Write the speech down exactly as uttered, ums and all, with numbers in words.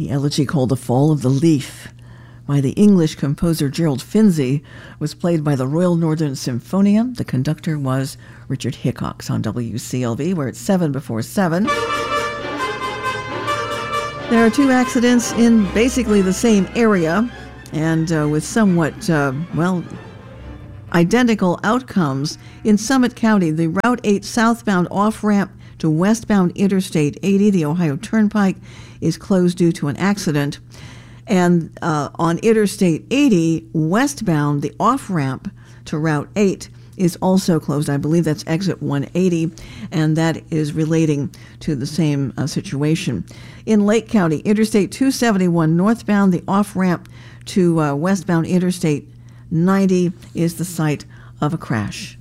The elegy called The Fall of the Leaf by the English composer Gerald Finzi was played by the Royal Northern Symphonia. The conductor was Richard Hickox on W C L V. We're at seven before seven. There are two accidents in basically the same area and uh, with somewhat, uh, well, identical outcomes. In Summit County, the Route eight southbound off-ramp to westbound Interstate eighty, the Ohio Turnpike, is closed due to an accident. And uh, on Interstate eighty, westbound, the off-ramp to Route eight is also closed. I believe that's exit one eighty, and that is relating to the same uh, situation. In Lake County, Interstate two seventy-one northbound, the off-ramp to uh, westbound Interstate ninety is the site of a crash.